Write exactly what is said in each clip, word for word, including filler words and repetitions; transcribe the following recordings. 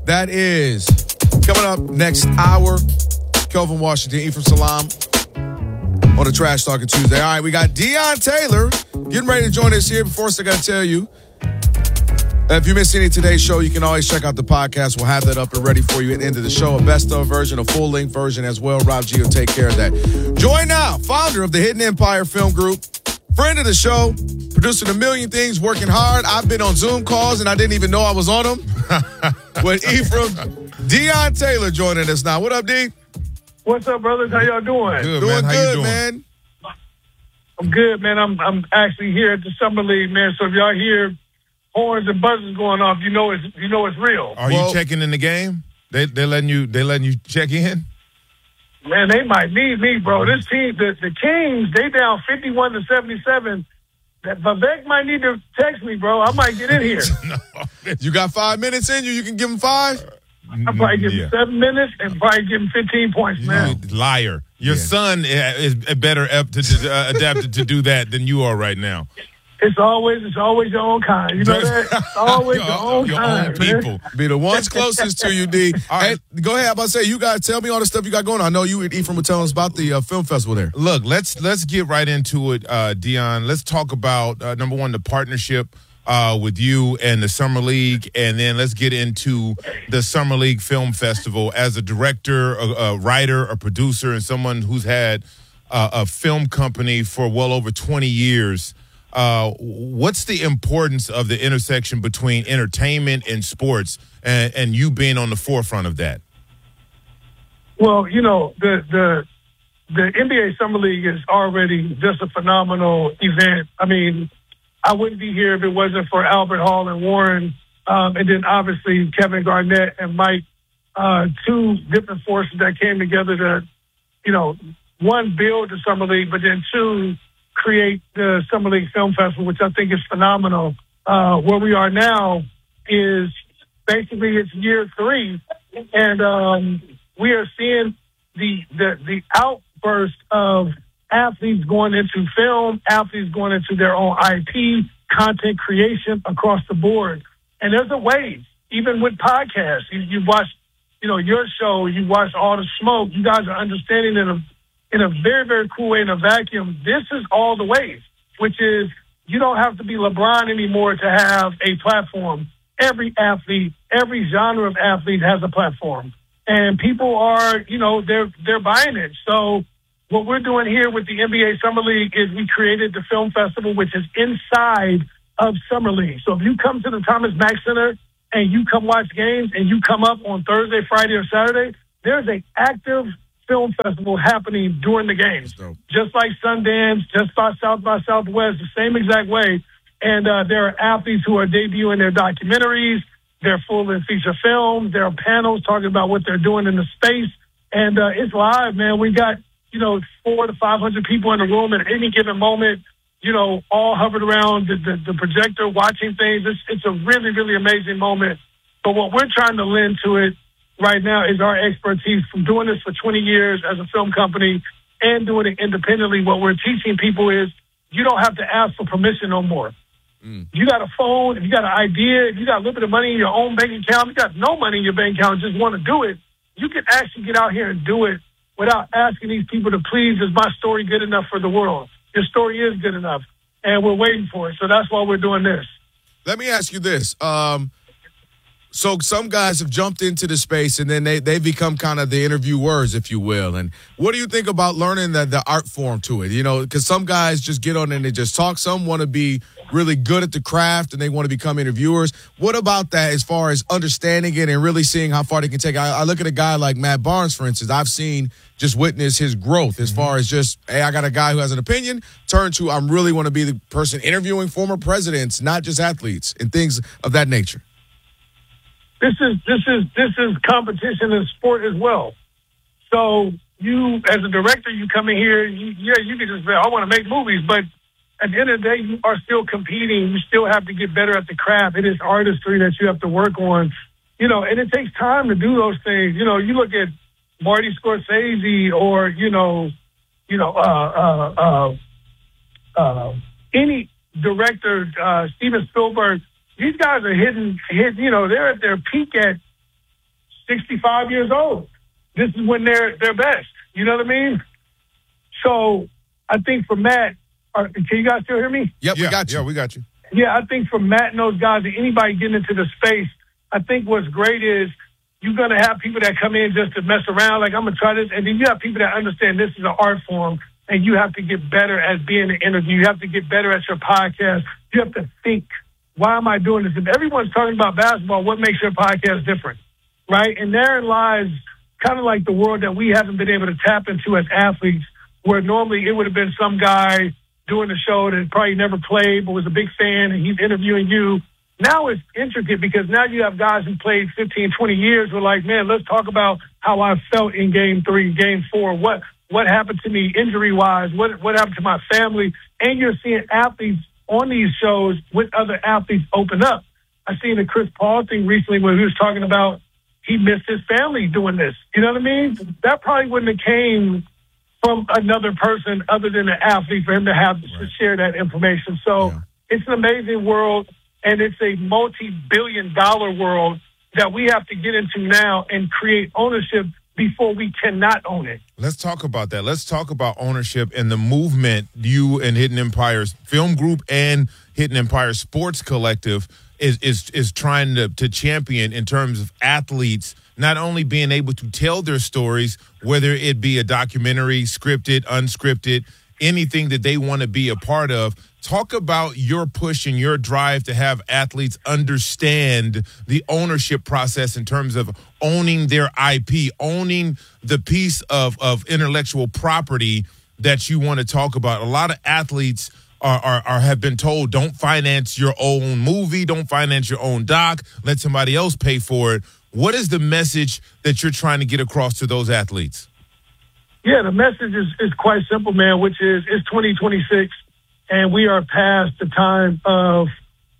That is coming up next hour. Kelvin Washington, Ephraim Salam on the Trash Talking Tuesday. All right, we got Deon Taylor getting ready to join us here. But first, I got to tell you, if you missed any of today's show, you can always check out the podcast. We'll have that up and ready for you at the end of the show. A best-of version, a full-length version as well. Rob G will take care of that. Join now, founder of the Hidden Empire Film Group, friend of the show, producing a million things, working hard. I've been on Zoom calls, and I didn't even know I was on them. With Ephraim, Deon Taylor joining us now. What up, D? What's up, brothers? How y'all doing? Good, doing man. How good, you doing? man. I'm good, man. I'm I'm actually here at the Summer League, man. So if y'all hear horns and buzzers going off, you know it's you know it's real. Are Well- you checking in the game? They they letting you they letting you check in? Man, they might need me, bro. This team, the, the Kings, they down fifty-one to seventy-seven. That Vivek might need to text me, bro. I might get in here. You got five minutes in you. You can give him five? I'll probably give him Yeah. seven minutes and probably give him fifteen points, man. You liar. Your Yeah. son is better ap- to, to, uh, adapted to do that than you are right now. It's always it's always your own kind. You know that? It's always your, own your kind, own man. people. Be the ones closest to you, D. All right. Hey, go ahead. I'm about to say, you guys tell me all the stuff you got going on. I know you and Ephraim were telling us about the uh, film festival there. Look, let's let's get right into it, uh, Deon. Let's talk about uh, number one, the partnership uh, with you and the Summer League, and then let's get into the Summer League Film Festival. As a director, a, a writer, a producer, and someone who's had uh, a film company for well over twenty years. Uh, what's the importance of the intersection between entertainment and sports, and, and you being on the forefront of that? Well, you know, the the the N B A Summer League is already just a phenomenal event. I mean, I wouldn't be here if it wasn't for Albert Hall and Warren, um, and then obviously Kevin Garnett and Mike, uh, two different forces that came together to, you know, one, build the Summer League, but then two, create the Summer League Film Festival, which I think is phenomenal. Uh, where we are now is basically it's year three, and um, we are seeing the, the the outburst of athletes going into film, athletes going into their own I P, content creation across the board. And there's a wave, even with podcasts. You, you watch, you know, your show, you watch All the Smoke. You guys are understanding in a in a very, very cool way, in a vacuum. This is all the wave, which is you don't have to be LeBron anymore to have a platform. Every athlete, every genre of athlete has a platform. And people are, you know, they're they're buying it. So what we're doing here with the N B A Summer League is we created the film festival, which is inside of Summer League. So if you come to the Thomas Mack Center and you come watch games and you come up on Thursday, Friday, or Saturday, there's an active film festival happening during the games. Just like Sundance, just by South by Southwest, the same exact way. And uh, there are athletes who are debuting their documentaries. They're full and feature films. There are panels talking about what they're doing in the space. And uh, it's live, man. We got, you know, four to five hundred people in the room at any given moment, you know, all hovered around the, the, the projector watching things. It's, it's a really, really amazing moment. But what we're trying to lend to it right now is our expertise from doing this for twenty years as a film company and doing it independently. What we're teaching people is you don't have to ask for permission no more. Mm. You got a phone, if you got an idea, if you got a little bit of money in your own bank account, if you got no money in your bank account, just want to do it, you can actually get out here and do it without asking these people to please, is my story good enough for the world? Your story is good enough, and we're waiting for it. So that's why we're doing this. Let me ask you this. Um, so some guys have jumped into the space, and then they, they become kind of the interviewers, if you will. And what do you think about learning the, the art form to it? You know, because some guys just get on and they just talk. Some want to be really good at the craft, and they want to become interviewers. What about that as far as understanding it and really seeing how far they can take it? I, I look at a guy like Matt Barnes, for instance. I've seen just witness his growth as far as just, hey, I got a guy who has an opinion, turn to I'm really want to be the person interviewing former presidents, not just athletes, and things of that nature. This is this is this is competition in sport as well. So you, as a director, you come in here, you, yeah, you can just say, I want to make movies, but at the end of the day, you are still competing. You still have to get better at the craft. It is artistry that you have to work on, you know, and it takes time to do those things. You know, you look at Marty Scorsese or, you know, you know, uh, uh, uh, uh, any director, uh, Steven Spielberg. These guys are hitting, hit, you know, they're at their peak at sixty-five years old. This is when they're they're best. You know what I mean? So I think for Matt, are, can you guys still hear me? Yep, yeah, we got you. Yeah, we got you. Yeah, I think for Matt and those guys, and anybody getting into the space, I think what's great is you're going to have people that come in just to mess around, like, I'm going to try this. And then you have people that understand this is an art form, and you have to get better at being an interview. You have to get better at your podcast. You have to think, why am I doing this? If everyone's talking about basketball, what makes your podcast different, right? And therein lies kind of like the world that we haven't been able to tap into as athletes, where normally it would have been some guy doing the show that probably never played but was a big fan, and he's interviewing you. Now it's intricate because now you have guys who played fifteen, twenty years who are like, man, let's talk about how I felt in game three, game four, what what happened to me injury-wise, what what happened to my family. And you're seeing athletes on these shows with other athletes open up. I seen the Chris Paul thing recently where he was talking about he missed his family doing this. You know what I mean? That probably wouldn't have came from another person other than an athlete for him to have right. to share that information. So yeah. It's an amazing world, and it's a multi-billion dollar world that we have to get into now and create ownership before we cannot own it. Let's talk about that. Let's talk about ownership and the movement you and Hidden Empires Film Group and Hidden Empire Sports Collective is is is trying to, to champion in terms of athletes not only being able to tell their stories, whether it be a documentary, scripted, unscripted, anything that they want to be a part of. Talk about your push and your drive to have athletes understand the ownership process in terms of owning their I P, owning the piece of, of intellectual property that you want to talk about. A lot of athletes are, are, are have been told, don't finance your own movie, don't finance your own doc, let somebody else pay for it. What is the message that you're trying to get across to those athletes? Yeah, the message is, is quite simple, man, which is it's twenty twenty-six, and we are past the time of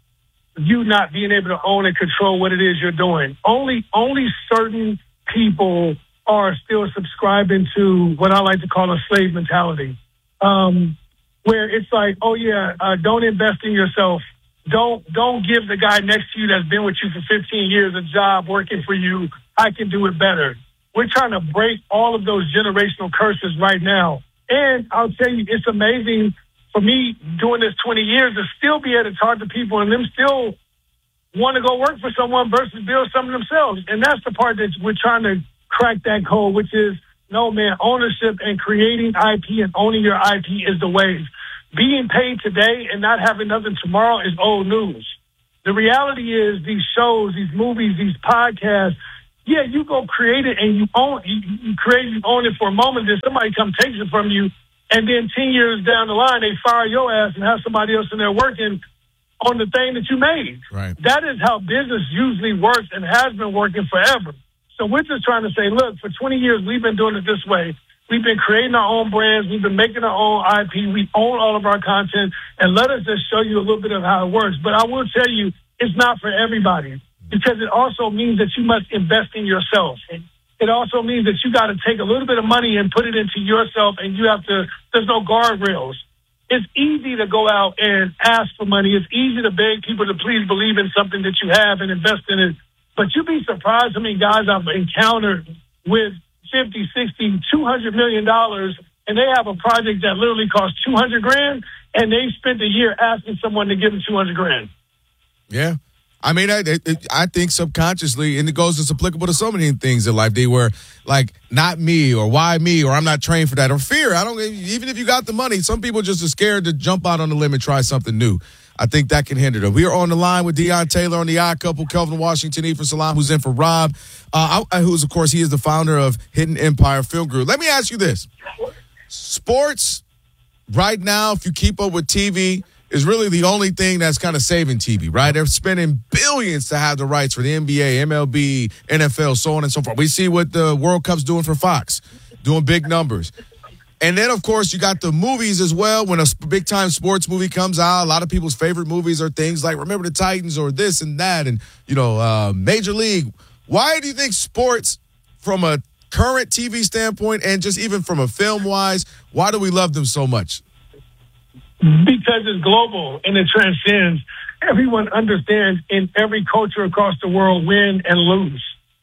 you not being able to own and control what it is you're doing. Only only certain people are still subscribing to what I like to call a slave mentality, um, where it's like, oh, yeah, uh, don't invest in yourself. Don't don't give the guy next to you that's been with you for fifteen years a job working for you. I can do it better. We're trying to break all of those generational curses right now. And I'll tell you, it's amazing for me doing this twenty years to still be able to talk to people and them still want to go work for someone versus build something themselves. And that's the part that we're trying to crack that code, which is, no, man, ownership and creating I P and owning your I P is the way. Being paid today and not having nothing tomorrow is old news. The reality is these shows, these movies, these podcasts, yeah, you go create it and you own you, you create you own it for a moment, then somebody come takes it from you, and then ten years down the line they fire your ass and have somebody else in there working on the thing that you made. Right. That is how business usually works and has been working forever. So we're just trying to say, look, for twenty years we've been doing it this way. We've been creating our own brands. We've been making our own I P. We own all of our content, and let us just show you a little bit of how it works. But I will tell you, it's not for everybody, because it also means that you must invest in yourself. It also means that you got to take a little bit of money and put it into yourself, and you have to, there's no guardrails. It's easy to go out and ask for money. It's easy to beg people to please believe in something that you have and invest in it. But you'd be surprised how many guys I've encountered with fifty, sixty, two hundred million dollars, and they have a project that literally costs two hundred grand, and they spent a year asking someone to give them two hundred grand. Yeah. I mean, I, it, I think subconsciously, and it goes, it's applicable to so many things in life. They were like, not me, or why me, or I'm not trained for that, or fear. I don't, even if you got the money, some people just are scared to jump out on the limb and try something new. I think that can hinder them. We are on the line with Deon Taylor on the Odd Couple, Kelvin Washington, Ephraim Salaam, who's in for Rob, uh, who's, of course, he is the founder of Hidden Empire Film Group. Let me ask you this. Sports, right now, if you keep up with T V, is really the only thing that's kind of saving T V, right? They're spending billions to have the rights for the N B A, M L B, N F L, so on and so forth. We see what the World Cup's doing for Fox, doing big numbers. And then, of course, you got the movies as well. When a big-time sports movie comes out, a lot of people's favorite movies are things like Remember the Titans or this and that and, you know, uh, Major League. Why do you think sports, from a current T V standpoint and just even from a film-wise, why do we love them so much? Because it's global and it transcends. Everyone understands in every culture across the world win and lose.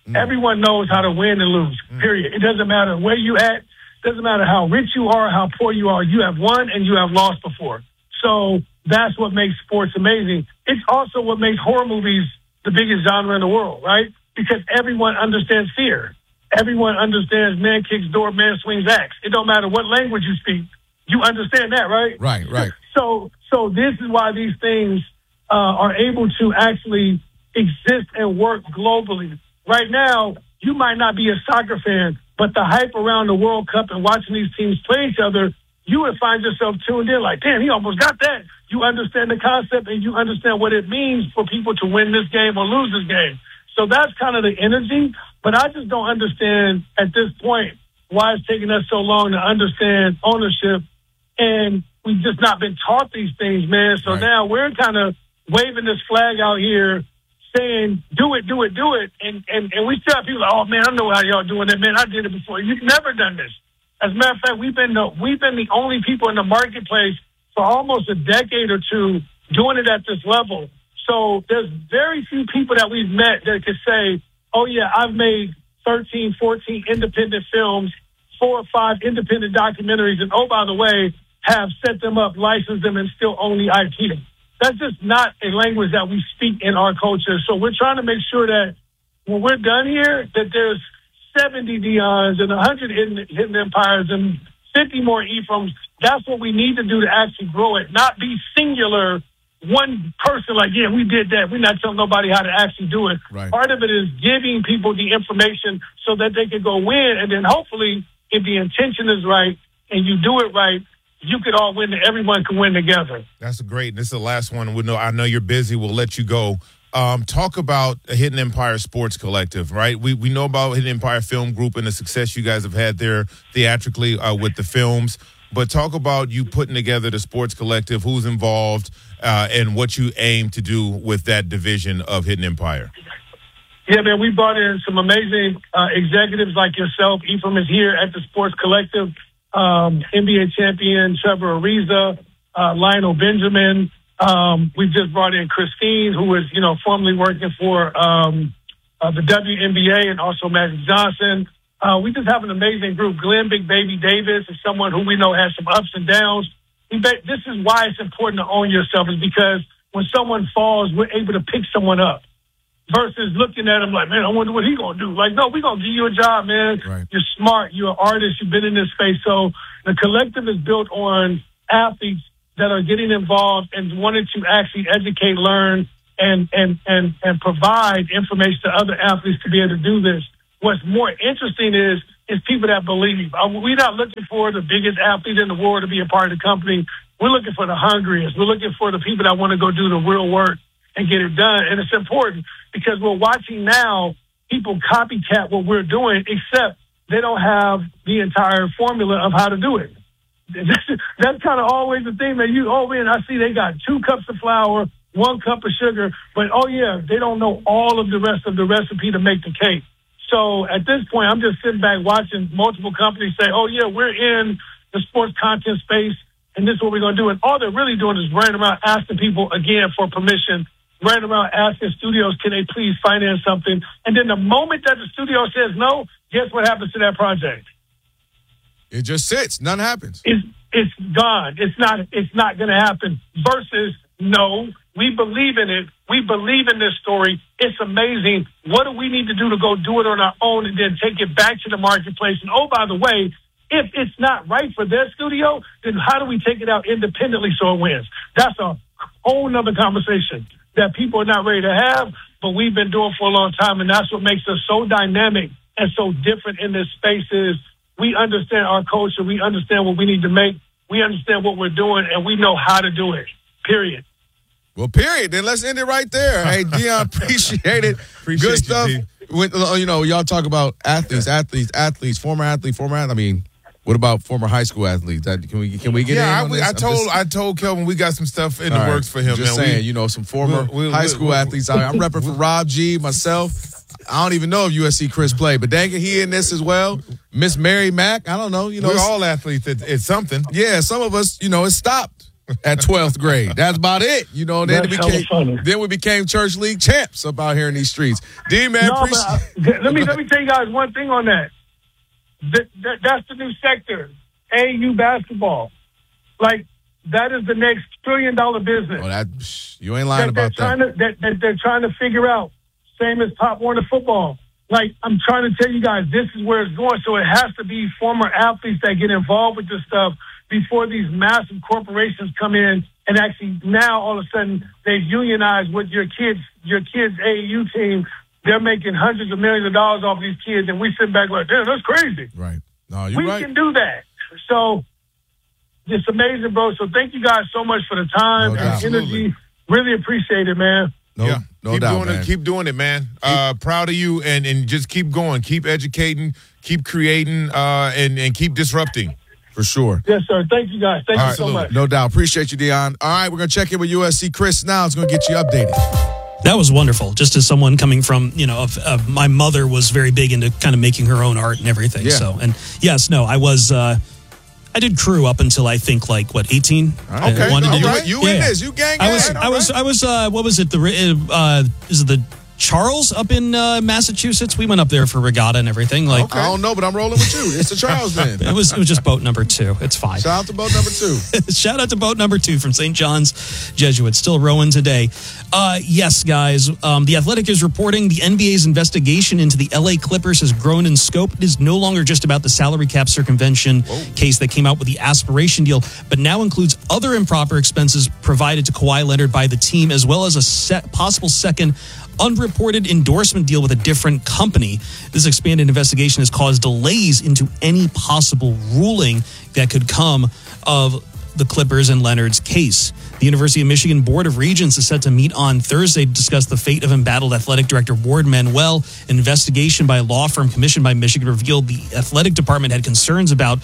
Mm. Everyone knows how to win and lose, mm. period. It doesn't matter where you at. Doesn't matter how rich you are, how poor you are. You have won and you have lost before. So that's what makes sports amazing. It's also what makes horror movies the biggest genre in the world, right? Because everyone understands fear. Everyone understands man kicks door, man swings axe. It don't matter what language you speak. You understand that, right? Right, right. So, so this is why these things uh, are able to actually exist and work globally. Right now, you might not be a soccer fan, but the hype around the World Cup and watching these teams play each other, you would find yourself tuned in like, damn, he almost got that. You understand the concept and you understand what it means for people to win this game or lose this game. So that's kind of the energy. But I just don't understand at this point why it's taking us so long to understand ownership. And we've just not been taught these things, man. So right. now we're kind of waving this flag out here saying, do it, do it, do it. And, and, and we still have people like, oh, man, I know how y'all doing that, man. I did it before. You've never done this. As a matter of fact, we've been the, we've been the only people in the marketplace for almost a decade or two doing it at this level. So there's very few people that we've met that could say, oh, yeah, I've made thirteen, fourteen independent films, four or five independent documentaries, and, oh, by the way, have set them up, licensed them, and still own the I P. That's just not a language that we speak in our culture. So we're trying to make sure that when we're done here, that there's seventy Deons and one hundred hidden, hidden empires and fifty more Ephraims. That's what we need to do to actually grow it, not be singular, one person like, yeah, we did that. We're not telling nobody how to actually do it. Right. Part of it is giving people the information so that they can go win. And then hopefully, if the intention is right and you do it right, you could all win and everyone can win together. That's great. This is the last one. We know, I know you're busy. We'll let you go. Um, talk about Hidden Empire Sports Collective, right? We we know about Hidden Empire Film Group and the success you guys have had there theatrically uh, with the films. But talk about you putting together the Sports Collective, who's involved, uh, and what you aim to do with that division of Hidden Empire. Yeah, man, we brought in some amazing uh, executives like yourself. Ephraim is here at the Sports Collective. Um, N B A champion Trevor Ariza, uh, Lionel Benjamin. Um, we just brought in Christine, who was, you know, formerly working for um, uh, the W N B A and also Magic Johnson. Uh, we just have an amazing group. Glenn Big Baby Davis is someone who we know has some ups and downs. We bet this is why it's important to own yourself, is because when someone falls, we're able to pick someone up versus looking at him like, man, I wonder what he's going to do. Like, no, we're going to give you a job, man. Right. You're smart. You're an artist. You've been in this space. So the collective is built on athletes that are getting involved and wanting to actually educate, learn, and, and, and, and provide information to other athletes to be able to do this. What's more interesting is is people that believe. We're not looking for the biggest athlete in the world to be a part of the company. We're looking for the hungriest. We're looking for the people that want to go do the real work and get it done. And it's important because we're watching now people copycat what we're doing, except they don't have the entire formula of how to do it. That's kind of always the thing that you, oh, man, I see they got two cups of flour, one cup of sugar, but, oh, yeah, they don't know all of the rest of the recipe to make the cake. So at this point, I'm just sitting back watching multiple companies say, oh, yeah, we're in the sports content space, and this is what we're going to do. And all they're really doing is running around asking people, again, for permission, running around asking studios, can they please finance something? And then the moment that the studio says no, guess what happens to that project? It just sits. None happens. It's, it's gone. It's not, it's not going to happen. Versus, no, we believe in it. We believe in this story. It's amazing. What do we need to do to go do it on our own and then take it back to the marketplace? And, oh, by the way, if it's not right for their studio, then how do we take it out independently so it wins? That's a whole nother conversation that people are not ready to have, but we've been doing for a long time, and that's what makes us so dynamic and so different in this space is we understand our culture, we understand what we need to make, we understand what we're doing, and we know how to do it, period. Well, period. Then let's end it right there. Hey, Deon, appreciate it. Appreciate Good stuff. You, when, you know, y'all talk about athletes, athletes, athletes, former athlete, former athlete. I mean, what about former high school athletes? That, can we can we get yeah, in on I, this? I told just, I told Kelvin we got some stuff in the right, works for him. Just man. saying, we, you know, some former we, we, high school we, athletes. I, I'm repping for Rob G, myself. I don't even know if U S C Chris played, but dang it, he in this as well. Miss Mary Mack, I don't know. You know, we're all athletes at, at something. Yeah, some of us, you know, it stopped. at twelfth grade. That's about it. You know, then, it That's hella became, funny. then we became church league champs up out here in these streets. D, man, No, but, appreciate uh, let me let me tell you guys one thing on that. That, that. That's the new sector, A A U basketball. Like, that is the next trillion dollar business. Oh, that, you ain't lying that they're about trying that. to that, that they're trying to figure out. Same as Pop Warner football. Like, I'm trying to tell you guys, this is where it's going. So it has to be former athletes that get involved with this stuff before these massive corporations come in and actually now all of a sudden they've unionized with your kids, your kids' A A U team. They're making hundreds of millions of dollars off these kids, and we sit back like, damn, that's crazy. Right. No, you're we right. can do that. So it's amazing, bro. So thank you guys so much for the time No and doubt. energy. Really appreciate it, man. No, yeah. no keep doubt, doing man. it. Keep doing it, man. Uh, proud of you, and and just keep going. Keep educating. Keep creating. Uh, and and keep disrupting. For sure. Yes, sir. Thank you, guys. Thank All you right. so much. No doubt. Appreciate you, Dion. All right, we're going to check in with U S C. Chris now is going to get you updated. That was wonderful. Just as someone coming from, you know, of, of my mother was very big into kind of making her own art and everything. Yeah. So, and yes, no, I was, uh, I did crew up until I think like what eighteen. Right. I Okay, wanted no, to do you- it. you in this. You gang I was, gang, I all was, right. I was, uh, what was it? The uh, is it the Charles up in uh, Massachusetts? We went up there for regatta and everything. Like I don't know, but I'm rolling with you. It's the Charles then. it was, it was just boat number two. It's fine. Shout out to boat number two. Shout out to boat number two from Saint John's Jesuit, still rowing today. Uh, yes, guys, um, The Athletic is reporting the N B A's investigation into the L A Clippers has grown in scope. It is no longer just about the salary cap circumvention Whoa. case that came out with the aspiration deal, but now includes other improper expenses provided to Kawhi Leonard by the team, as well as a set, possible second unreported endorsement deal with a different company. This expanded investigation has caused delays into any possible ruling that could come of the Clippers and Leonard's case. The University of Michigan Board of Regents is set to meet on Thursday to discuss the fate of embattled athletic director Ward Manuel. An investigation by a law firm commissioned by Michigan revealed the athletic department had concerns about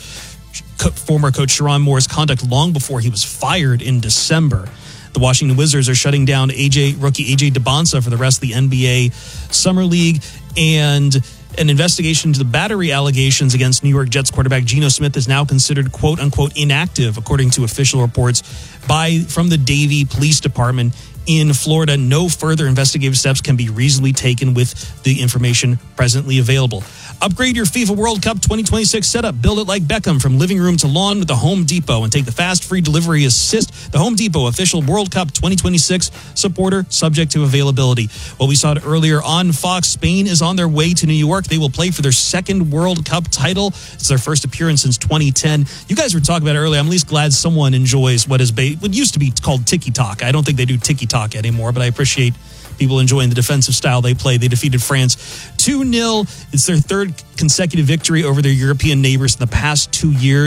former coach Sharon Moore's conduct long before he was fired in December. The Washington Wizards are shutting down A J rookie A J DeBonsa for the rest of the N B A Summer League, and an investigation into the battery allegations against New York Jets quarterback Geno Smith is now considered quote unquote inactive, according to official reports by from the Davie Police Department in Florida. No further investigative steps can be reasonably taken with the information presently available. Upgrade your FIFA World Cup twenty twenty-six setup. Build it like Beckham from living room to lawn with the Home Depot and take the fast free delivery assist. The Home Depot official World Cup twenty twenty-six supporter, subject to availability. Well, we saw it earlier on Fox. Spain is on their way to New York. They will play for their second World Cup title. It's their first appearance since twenty ten. You guys were talking about it earlier. I'm at least glad someone enjoys what is ba- what used to be called tiki-taka. I don't think they do tiki-taka anymore, but I appreciate people enjoying the defensive style they play. They defeated France two nil. It's their third consecutive victory over their European neighbors in the past two years.